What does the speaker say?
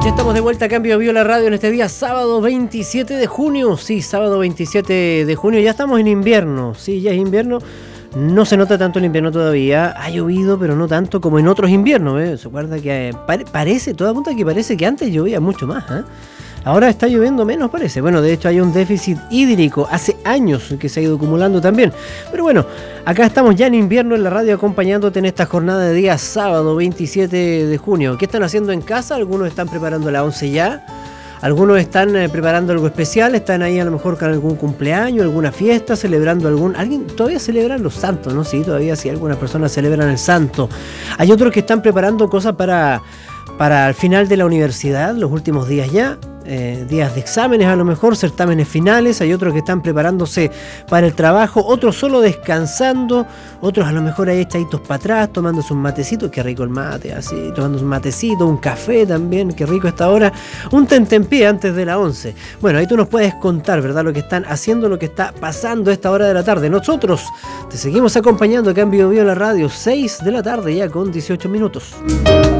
Ya estamos de vuelta a Cambio Bio la Radio en este día sábado 27 de junio. Sí, sábado 27 de junio. Ya estamos en invierno. Sí, ya es invierno. No se nota tanto el invierno todavía. Ha llovido, pero no tanto como en otros inviernos. ¿Se acuerda que parece, toda punta que parece que antes llovía mucho más? Ahora está lloviendo menos, parece. Bueno, de hecho hay un déficit hídrico hace años que se ha ido acumulando también. Pero bueno, acá estamos ya en invierno en la radio acompañándote en esta jornada de día sábado 27 de junio. ¿Qué están haciendo en casa? Algunos están preparando la 11 ya. Algunos están preparando algo especial, están ahí a lo mejor con algún cumpleaños, alguna fiesta, celebrando alguien todavía celebran los santos, ¿no? Sí, todavía sí, algunas personas celebran el santo. Hay otros que están preparando cosas para el final de la universidad, los últimos días ya. Días de exámenes, a lo mejor certámenes finales. Hay otros que están preparándose para el trabajo, otros solo descansando, otros a lo mejor ahí echaditos para atrás, tomándose un matecito, qué rico el mate, así, tomándose un matecito, un café también, qué rico esta hora, un tentempié antes de la 11. Bueno, ahí tú nos puedes contar, ¿verdad?, lo que están haciendo, lo que está pasando a esta hora de la tarde. Nosotros te seguimos acompañando acá en Bio Bio la Radio, 6 de la tarde ya con 18 minutos.